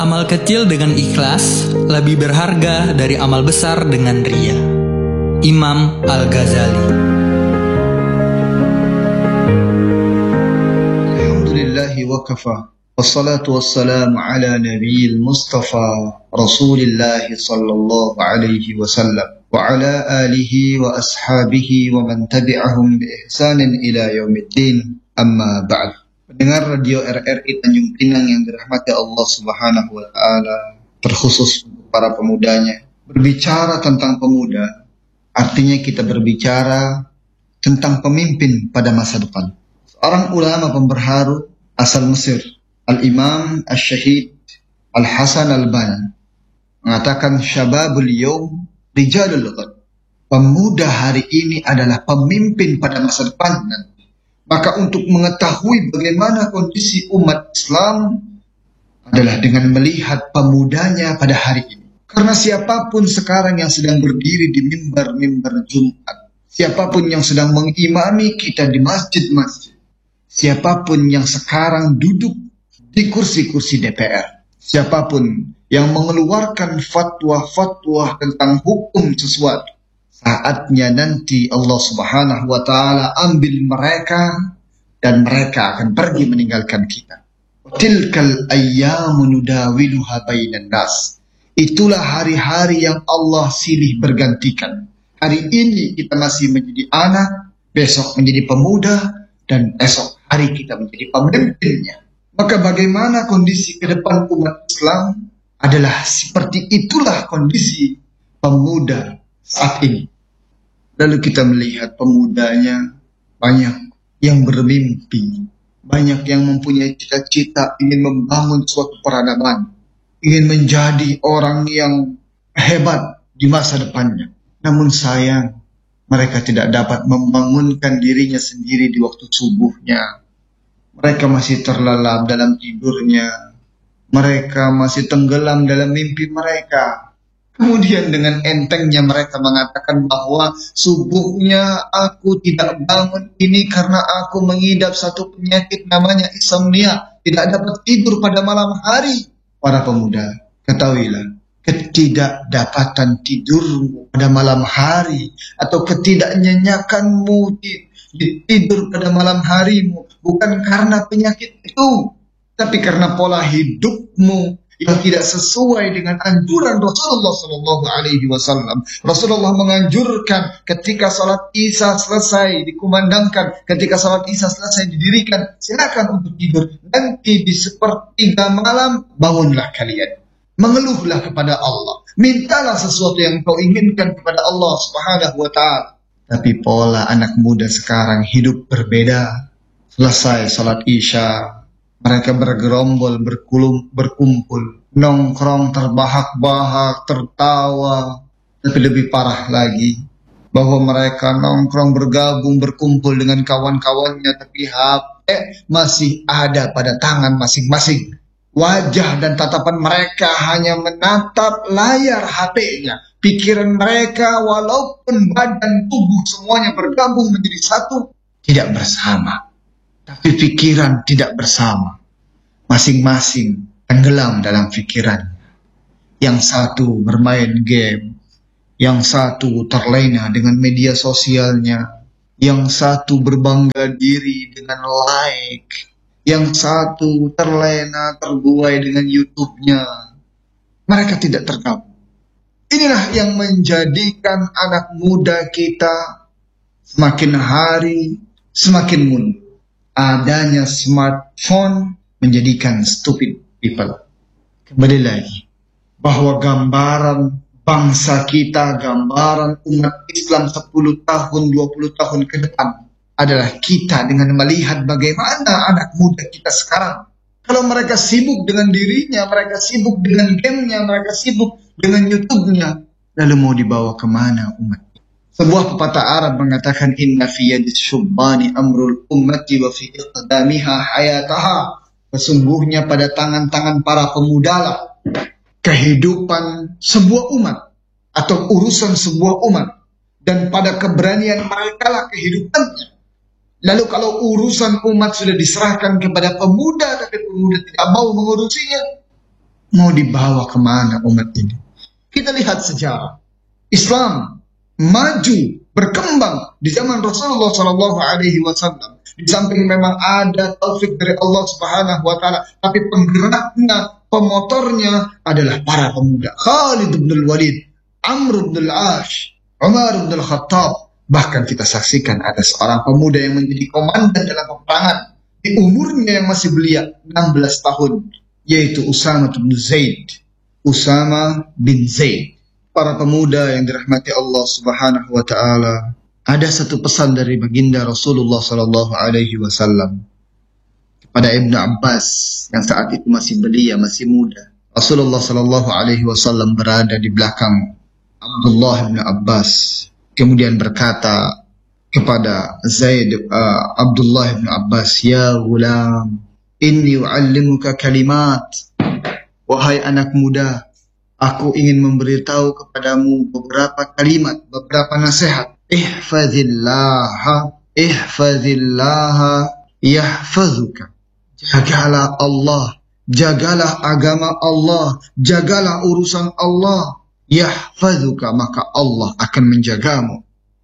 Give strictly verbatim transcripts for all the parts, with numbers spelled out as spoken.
Amal kecil dengan ikhlas lebih berharga dari amal besar dengan ria. Imam Al-Ghazali. Alhamdulillahi wa kafa. Wassalatu wassalamu ala nabiyil mustafa Rasulillahi sallallahu alaihi wasallam wa ala alihi wa ashabihi wa man tabi'ahum bi ihsanin ila yaumiddin. Amma ba'd. Pendengar radio R R I Tanjung Pinang yang dirahmati Allah Subhanahu wa taala, terkhusus untuk para pemudanya. Berbicara tentang pemuda artinya kita berbicara tentang pemimpin pada masa depan. Seorang ulama pemberharu asal Mesir, Al-Imam Asy-Syahid Al-Hasan Al-Banna, mengatakan syababul yaum rijalul ghad. Pemuda hari ini adalah pemimpin pada masa depan nanti. Maka untuk mengetahui bagaimana kondisi umat Islam adalah dengan melihat pemudanya pada hari ini. Karena siapapun sekarang yang sedang berdiri di mimbar-mimbar Jumat, siapapun yang sedang mengimami kita di masjid-masjid, siapapun yang sekarang duduk di kursi-kursi D P R, siapapun yang mengeluarkan fatwa-fatwa tentang hukum sesuatu, saatnya nanti Allah Subhanahu wa taala ambil mereka dan mereka akan pergi meninggalkan kita. Tilkal ayyamu nudawiluha bainan nas. Itulah hari-hari yang Allah silih bergantikan. Hari ini kita masih menjadi anak, besok menjadi pemuda, dan esok hari kita menjadi pemimpinnya. Maka bagaimana kondisi ke depan umat Islam adalah seperti itulah kondisi pemuda saat ini. Lalu kita melihat pemudanya banyak yang bermimpi, banyak yang mempunyai cita-cita ingin membangun suatu peradaban, ingin menjadi orang yang hebat di masa depannya. Namun sayang, mereka tidak dapat membangunkan dirinya sendiri di waktu subuhnya. Mereka masih terlelap dalam tidurnya. Mereka masih tenggelam dalam mimpi mereka. Kemudian dengan entengnya mereka mengatakan bahwa subuhnya aku tidak bangun ini karena aku mengidap satu penyakit namanya insomnia, tidak dapat tidur pada malam hari. Para pemuda, ketahuilah, ketidakdapatan tidurmu pada malam hari atau ketidaknyenyakanmu di, di tidur pada malam harimu bukan karena penyakit itu, tapi karena pola hidupmu yang tidak sesuai dengan anjuran Rasulullah Shallallahu Alaihi Wasallam. Rasulullah menganjurkan ketika salat Isya selesai dikumandangkan, ketika salat Isya selesai didirikan, silakan untuk tidur. Nanti di sepertiga malam bangunlah kalian, mengeluhlah kepada Allah, mintalah sesuatu yang kau inginkan kepada Allah Subhanahu Wa Taala. Tapi pola anak muda sekarang hidup berbeda. Selesai salat Isya, mereka bergerombol, berkulum, berkumpul, nongkrong, terbahak-bahak, tertawa. Tapi lebih parah lagi, bahwa mereka nongkrong, bergabung, berkumpul dengan kawan-kawannya, tapi H P masih ada pada tangan masing-masing. Wajah dan tatapan mereka hanya menatap layar H P-nya. Pikiran mereka walaupun badan tubuh semuanya bergabung menjadi satu, tidak bersama. Tapi pikiran tidak bersama. Masing-masing tenggelam dalam pikiran. Yang satu bermain game. Yang satu terlena dengan media sosialnya. Yang satu berbangga diri dengan like. Yang satu terlena, terbuai dengan YouTube-nya. Mereka tidak tergabung. Inilah yang menjadikan anak muda kita semakin hari semakin mundur. Adanya smartphone menjadikan stupid people. Kembali lagi, bahwa gambaran bangsa kita, gambaran umat Islam sepuluh tahun, dua puluh tahun ke depan adalah kita dengan melihat bagaimana anak muda kita sekarang. Kalau mereka sibuk dengan dirinya, mereka sibuk dengan game-nya, mereka sibuk dengan YouTube-nya, lalu mau dibawa kemana umat? Sebuah pepatah Arab mengatakan inna fi yadis syubbani amrul ummati wa fi iqdamiha hayataha. Sesungguhnya pada tangan-tangan para pemuda lah kehidupan sebuah umat atau urusan sebuah umat, dan pada keberanian mereka lah kehidupannya. Lalu kalau urusan umat sudah diserahkan kepada pemuda tapi pemuda tidak mau mengurusinya, mau dibawa kemana umat ini? Kita lihat sejarah. Islam maju, berkembang di zaman Rasulullah Shallallahu Alaihi Wasallam. Di samping memang ada taufik dari Allah Subhanahu Wa Taala, tapi penggeraknya, pemotornya adalah para pemuda. Khalid bin Walid, Amr bin Al-Ash, Umar bin Al-Khattab. Bahkan kita saksikan ada seorang pemuda yang menjadi komandan dalam peperangan di umurnya yang masih belia enam belas tahun, yaitu Usama bin Zaid. Usama bin Zaid. Para pemuda yang dirahmati Allah Subhanahu wa taala, ada satu pesan dari baginda Rasulullah sallallahu alaihi wasallam kepada Ibnu Abbas yang saat itu masih belia, masih muda. Rasulullah sallallahu alaihi wasallam berada di belakang Abdullah bin Abbas, kemudian berkata kepada Zaid uh, Abdullah bin Abbas, "Ya gulam, inni u'allimuka kalimat." Wahai anak muda, aku ingin memberitahu kepadamu beberapa kalimat, beberapa nasihat. Ihfazillaha, ihfazillaha, yahfazuka. Jagalah Allah, jagalah agama Allah, jagalah urusan Allah. Yahfazuka, maka Allah akan menjagamu.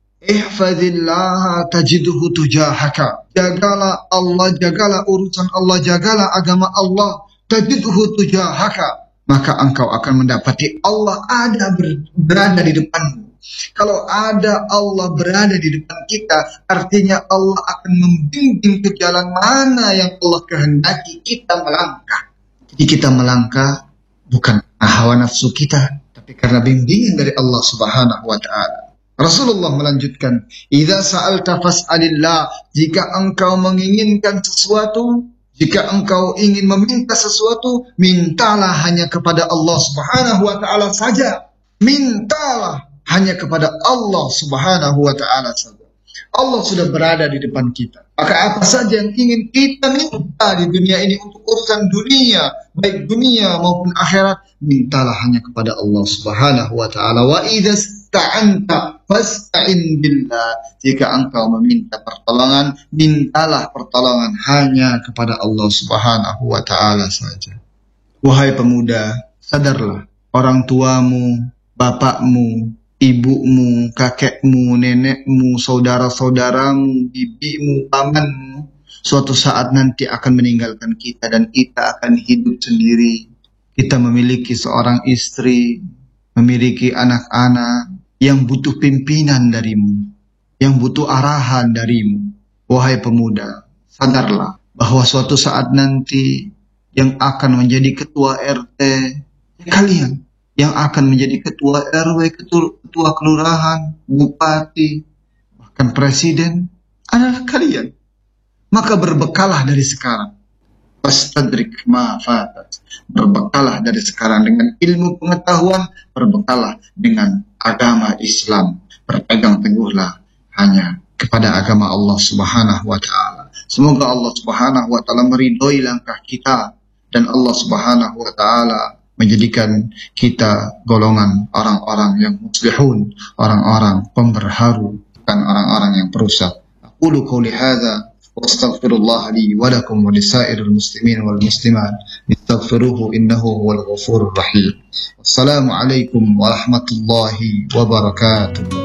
Ihfazillaha tajiduhu tujahaka. Jagalah Allah, jagalah urusan Allah, jagalah agama Allah. Tajiduhu tujahaka, maka engkau akan mendapati Allah ada ber, berada di depanmu. Kalau ada Allah berada di depan kita, artinya Allah akan membimbing ke jalan mana yang Allah kehendaki kita melangkah. Jadi kita melangkah bukan hawa nafsu kita, tapi karena bimbingan dari Allah Subhanahu wa taala. Rasulullah melanjutkan, "Idza sa'alta fas'alillah." Jika engkau menginginkan sesuatu, jika engkau ingin meminta sesuatu, mintalah hanya kepada Allah Subhanahu wa taala saja. Mintalah hanya kepada Allah Subhanahu wa taala saja. Allah sudah berada di depan kita. Maka apa saja yang ingin kita minta di dunia ini untuk urusan dunia, baik dunia maupun akhirat, mintalah hanya kepada Allah Subhanahu wa taala. Wa idza sta'anta fasta'in billah. Jika engkau meminta pertolongan, mintalah pertolongan hanya kepada Allah Subhanahu wa taala saja. Wahai pemuda, sadarlah, orang tuamu, bapakmu, ibumu, kakekmu, nenekmu, saudara-saudaramu, bibimu, pamanmu, suatu saat nanti akan meninggalkan kita dan kita akan hidup sendiri. Kita memiliki seorang istri, memiliki anak-anak yang butuh pimpinan darimu, yang butuh arahan darimu. Wahai pemuda, sadarlah bahwa suatu saat nanti yang akan menjadi ketua R T kalian, yang akan menjadi ketua R W, ketua, ketua kelurahan, bupati, bahkan presiden adalah kalian. Maka berbekalah dari sekarang. Fastadrik ma fatat. Berbekalah dari sekarang dengan ilmu pengetahuan, berbekalah dengan agama Islam. Berpegang teguhlah hanya kepada agama Allah Subhanahu wa taala. Semoga Allah Subhanahu wa taala meridhoi langkah kita dan Allah Subhanahu wa taala menjadikan kita golongan orang-orang yang muslihun, orang-orang pemberharu, bukan orang-orang yang perusak. Aqulu qouli hadza wa astaghfirullah li wa lakum wa lisairil muslimin wal muslimat. Istaghfiruhu innahu huwal ghafurur rahim. Wassalamu alaikum warahmatullahi wabarakatuh.